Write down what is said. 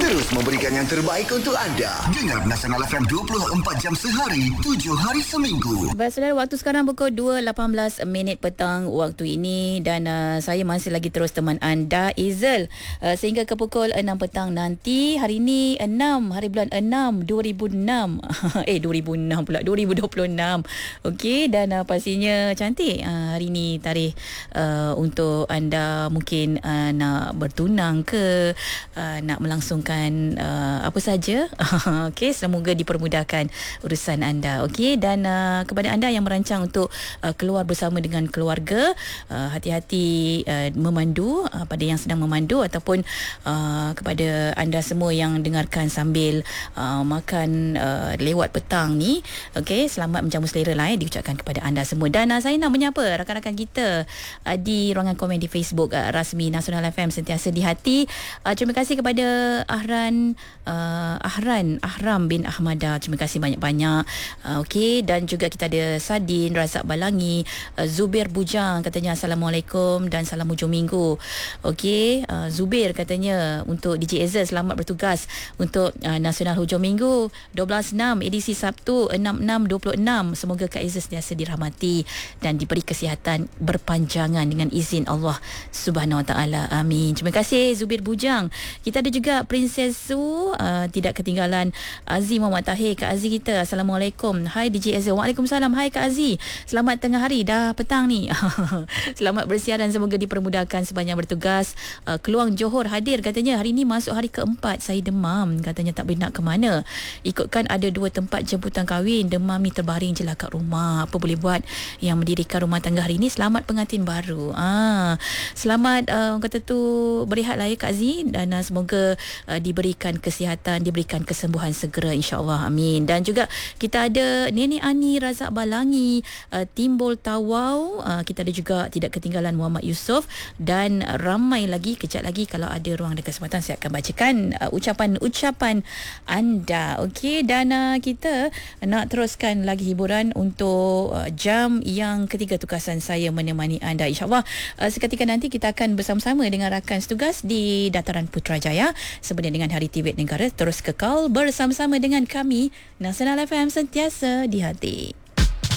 Terus memberikan yang terbaik untuk anda. Dengar Nasional FM 24 jam sehari, 7 hari seminggu. Baik, saudara, waktu sekarang pukul 2.18 minit petang waktu ini, dan saya masih lagi terus teman anda, Izel, sehingga ke pukul 6 petang nanti. Hari ini 6 hari bulan 6 2006 2006 pula 2026. Okey, dan pastinya cantik hari ini tarikh untuk anda mungkin nak bertunang ke nak melangsungkan apa saja. Okey, semoga dipermudahkan urusan anda. Okey, dan kepada anda yang merancang untuk keluar bersama dengan keluarga, hati-hati memandu pada yang sedang memandu, ataupun kepada anda semua yang dengarkan sambil makan lewat petang ni. Okey, selamat menjamu selera lah diucapkan kepada anda semua. Dan saya nak menyapa rakan-rakan kita di ruangan komen di Facebook rasmi Nasional FM Sentiasa di Hati. Terima kasih kepada Ahram bin Ahmada. Terima kasih banyak-banyak. Okey, dan juga kita ada Sadin, Razak Balangi, Zubir Bujang katanya Assalamualaikum dan salam hujung minggu. Okey, Zubir katanya untuk DJ Ezra selamat bertugas untuk Nasional Hujung Minggu 12/6 edisi Sabtu 6/6/26. Semoga Kak Ezra sentiasa dirahmati dan diberi kesihatan berpanjangan dengan izin Allah Subhanahu Wa Taala. Amin. Terima kasih Zubir Bujang. Kita ada juga Princess Su, tidak ketinggalan Aziz Muhammad Tahir. Kak Aziz kita, Assalamualaikum. Hai DJ Ezra. Waalaikumsalam. Hai Kak Aziz. Selamat tengah hari, dah petang ni. Selamat bersiaran, semoga dipermudahkan sebanyak bertugas. Keluang Johor hadir katanya. Hari ni masuk hari keempat saya demam. Katanya tak boleh nak ke mana. Ikutkan ada 2 tempat jemputan kahwin. Demam ni terbaring je lah kat rumah. Apa boleh buat? Yang mendirikan rumah tangga hari ni, selamat pengantin baru. Selamat orang kata tu berehat lah ya Kak Aziz, dan semoga diberikan kesihatan, diberikan kesembuhan segera insya-Allah. Amin. Dan juga kita ada Nenek Ani, Razak Balangi, Timbul Tawau, kita ada juga tidak ketinggalan Muhammad Yusof, dan ramai lagi. Kejap lagi kalau ada ruang dan kesempatan saya akan bacakan ucapan-ucapan anda. Okey, dan kita nak teruskan lagi hiburan untuk jam yang ketiga tugasan saya menemani anda insya-Allah. Seketika nanti kita akan bersama-sama dengan rakan setugas di Dataran Putrajaya sempena dengan Hari Tibet Negara. Terus kekal bersama-sama dengan kami, Nasional FM Sentiasa di Hati.